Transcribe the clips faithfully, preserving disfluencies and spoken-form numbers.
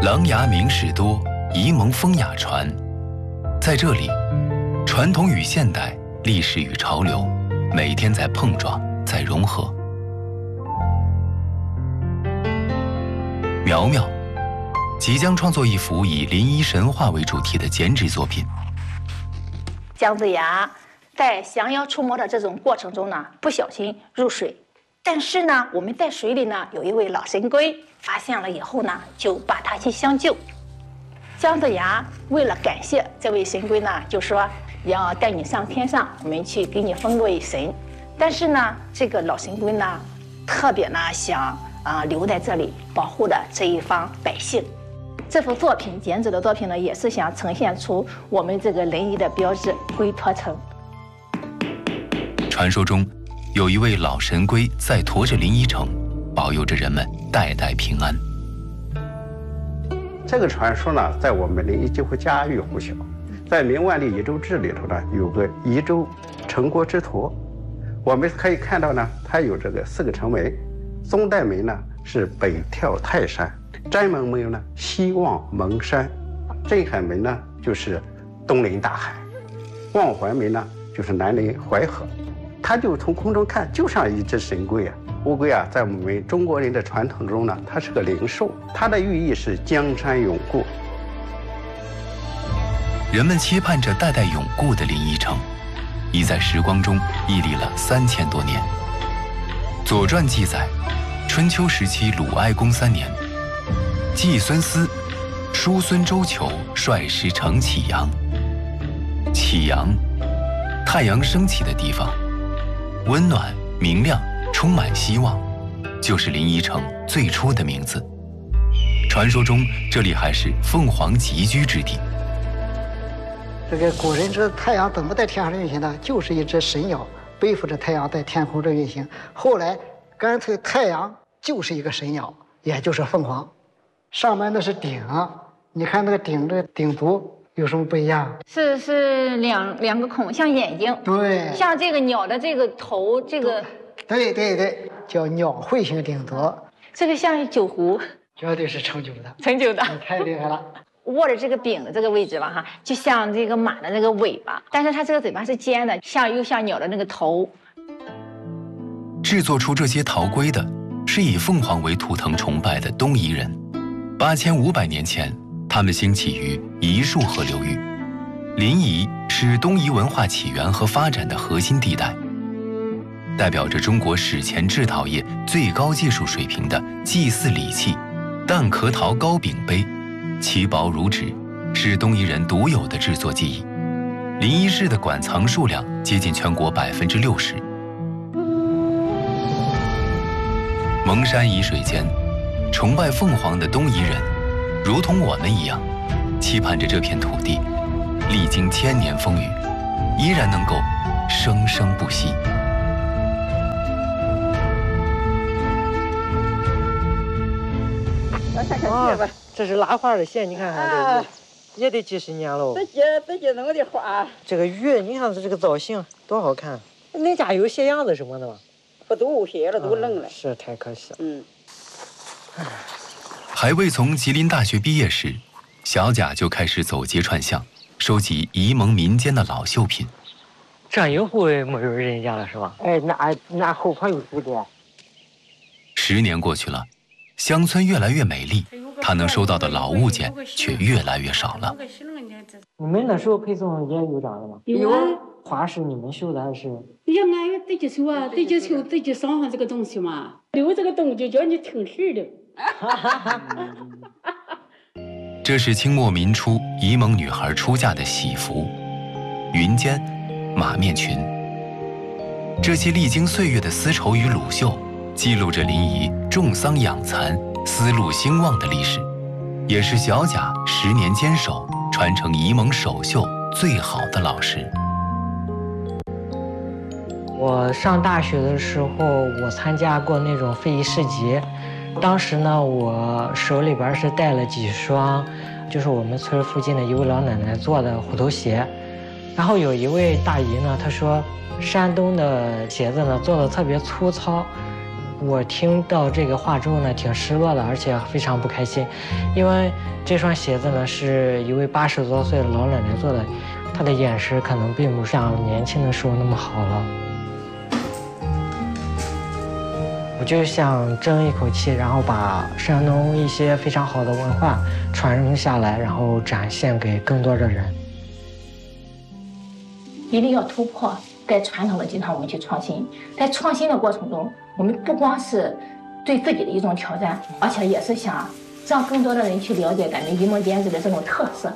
琅琊名士多，沂蒙风雅传。在这里，传统与现代，历史与潮流，每天在碰撞，在融合。苗苗即将创作一幅以临沂神话为主题的剪纸作品。 姜子牙在降妖除魔的这种过程中呢，不小心入水，但是呢，我们在水里呢有一位老神龟，发现了以后呢，就把他去相救。姜子牙为了感谢这位神龟呢，就说要带你上天上，我们去给你封为神。但是呢，这个老神龟呢，特别呢想啊、呃、留在这里保护的这一方百姓。这幅作品剪纸的作品呢，也是想呈现出我们这个临沂的标志龟驮城。 传说中，有一位老神龟在驮着临沂城，保佑着人们代代平安。 这个传说呢，在我们临沂几乎家喻户晓。在《明万历宜州志》里头呢，有个宜州城郭之图，我们可以看到呢，它有这个四个城门，宗代门呢是北眺泰山，斋门门呢西望蒙山，镇海门呢就是东临大海，望环门呢就是南临淮河。它就从空中看，就像一只神龟啊。乌龟啊，在我们中国人的传统中呢，它是个灵兽，它的寓意是江山永固。 人们期盼着代代永固的临沂城，已在时光中屹立了三千多年。《左传》记载，春秋时期鲁哀公三年，季孙思、叔孙周求率师乘启阳。启阳，太阳升起的地方，温暖明亮，充满希望，就是临沂城最初的名字。传说中，这里还是凤凰集居之地。 这个古人知太阳怎么在天上运行呢？就是一只神鸟背负着太阳在天空中运行。后来干脆太阳就是一个神鸟，也就是凤凰。上面那是顶，你看那个顶的顶足有什么不一样？ 是是两两个孔，像眼睛。 对， 像这个鸟的这个头，这个。 对对对，叫鸟喙形顶足。 这个像酒壶， 绝对是盛酒的。 盛酒的， 太厉害了。 握着这个柄的这个位置吧，哈，就像这个马的那个尾巴，但是它这个嘴巴是尖的，像又像鸟的那个头。 制作出这些陶龟的，是以凤凰为图腾崇拜的东夷人。八千五百年前，他们兴起于宜束河流域。临沂是东夷文化起源和发展的核心地带，代表着中国史前制陶业最高技术水平的祭祀礼器蛋壳陶高柄杯，其薄如纸，是东夷人独有的制作技艺。临沂市的馆藏数量接近全国百分之六十。蒙山沂水间，崇拜凤凰的东夷人，如同我们一样，期盼着这片土地，历经千年风雨，依然能够生生不息。 啊，这是拉花的线，你看看这个，也得几十年了。 这些这些弄的花， 这个玉，你看这个造型多好看。恁家有鞋样子什么的吗？ 不都鞋了，都扔了。 啊、是太可惜了。 嗯。 还未从吉林大学毕业时，小贾就开始走街串巷，收集沂蒙民间的老绣品。 这一户没有人家了是吧？哎，那那后旁有住的。 十年过去了。乡村越来越美丽，他能收到的老物件却越来越少了。 你们那时候配送也有这样的吗？ 有啊。 花是你们绣的还是？ 要俺有自己绣啊，自己绣自己上上这个东西嘛。留这个东西叫你挺事的。 这是清末民初沂蒙女孩出嫁的喜服，云肩、马面裙。这些历经岁月的丝绸与鲁绣，记录着临沂种桑养蚕、丝路兴旺的历史，也是小贾十年坚守、传承沂蒙手绣最好的老师。 我上大学的时候，我参加过那种非遗市集，当时呢，我手里边是带了几双，就是我们村附近的一位老奶奶做的虎头鞋。然后有一位大姨呢，她说山东的鞋子呢做的特别粗糙。 我听到这个话之后呢，挺失落的，而且非常不开心，因为这双鞋子呢是一位八十多岁的老奶奶做的，她的眼神可能并不像年轻的时候那么好了。我就想争一口气，然后把山东一些非常好的文化传承下来，然后展现给更多的人。 一定要突破，在传统的基础上我们去创新。在创新的过程中，我们不光是对自己的一种挑战，而且也是想让更多的人去了解咱们沂蒙编织的这种特色。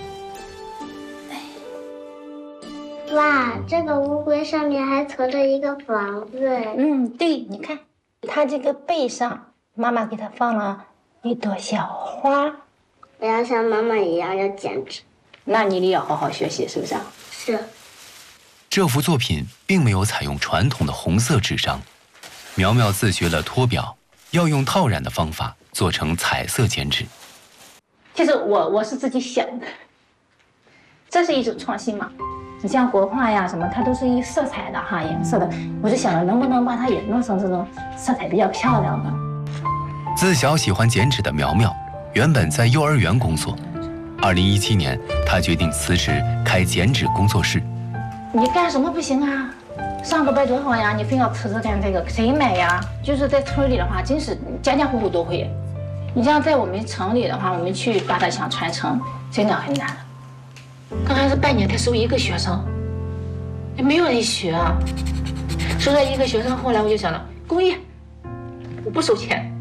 哇，这个乌龟上面还驮着一个房子。 嗯，对，你看，它这个背上，妈妈给它放了一朵小花。 我要像妈妈一样要剪纸。 那你得要好好学习，是不是啊？ 是。 这幅作品并没有采用传统的红色纸张，苗苗自学了脱表，要用套染的方法做成彩色剪纸。 其实我我是自己想的，这是一种创新嘛。你像国画呀什么，它都是以色彩的哈颜色的，我就想着能不能把它也弄成这种色彩比较漂亮的。 自小喜欢剪纸的苗苗，原本在幼儿园工作，二零一七年她决定辞职开剪纸工作室。 你干什么不行啊？上个班多好呀！你非要辞职干这个，谁买呀？就是在村里的话，真是家家户户都会。你像在我们城里的话，我们去把它想传承，真的很难。刚开始半年才收一个学生，也没有人学啊。收了一个学生，后来我就想了，公益，我不收钱。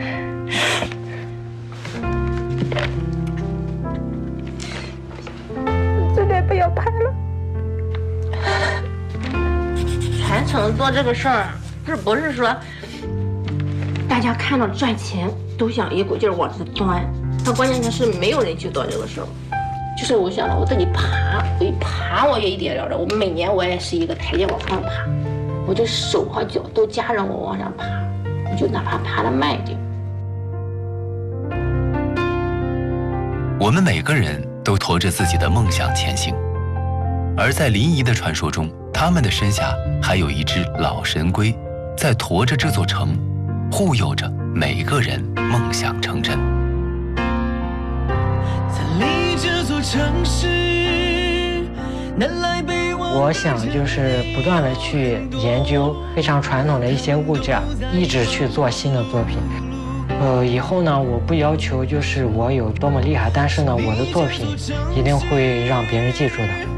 现在不要拍了。传承做这个事儿，是不是说大家看到赚钱都想一股劲儿往这钻？它关键就是没有人去做这个事儿。就是我想了，我自己爬，我一爬我也一点点的。我每年我也是一个台阶往上爬，我的手和脚都夹着我往上爬，我就哪怕爬得慢一点。 我们每个人都驮着自己的梦想前行，而在临沂的传说中，他们的身下还有一只老神龟，在驮着这座城，护佑着每个人梦想成真。 我想就是不断的去研究非常传统的一些物件，一直去做新的作品。呃，以后呢，我不要求就是我有多么厉害，但是呢，我的作品一定会让别人记住的。